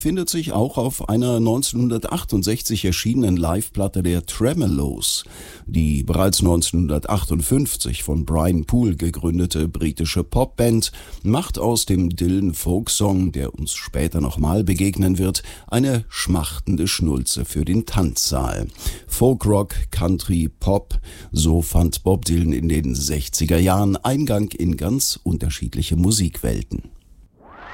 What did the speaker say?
findet sich auch auf einer 1968 erschienenen Liveplatte der Tremeloes. Die bereits 1958 von Brian Poole gegründete britische Popband macht aus dem Dylan-Folksong, der uns später nochmal begegnen wird, eine schmachtende Schnulze für den Tanzsaal. Folkrock, Country, Pop, so fand Bob Dylan in den 60er Jahren Eingang in ganz unterschiedliche Musikwelten.